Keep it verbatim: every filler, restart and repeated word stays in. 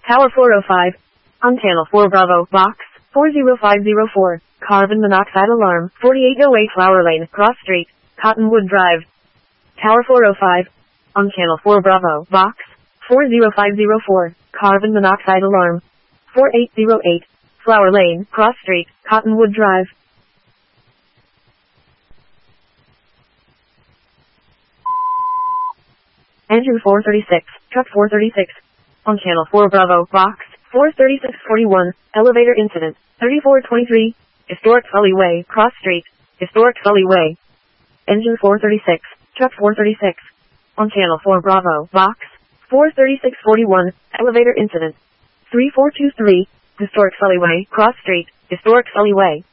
Tower four oh five. On Channel four Bravo, Box four zero five zero four. Carbon monoxide alarm, forty-eight oh eight Flower Lane, Cross Street, Cottonwood Drive. Tower four oh five. On Channel four Bravo, Box four zero five zero four. Carbon monoxide alarm, forty-eight oh eight. Flower Lane, Cross Street, Cottonwood Drive. Engine four thirty-six, Truck four thirty-six. On Channel four Bravo, Box four thirty-six forty-one. Elevator incident, thirty-four twenty-three. Historic Sully Way, Cross Street, Historic Sully Way. Engine four thirty-six, Truck four thirty-six. On Channel four Bravo, Box four thirty-six forty-one. Elevator incident, three four two three. Historic Sully Way, Cross Street, Historic Sully Way.